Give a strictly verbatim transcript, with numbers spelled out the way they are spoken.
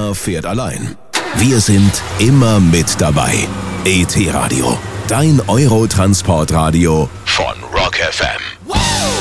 Keiner fährt allein. Wir sind immer mit dabei. E T Radio, dein Eurotransportradio von Rock F M.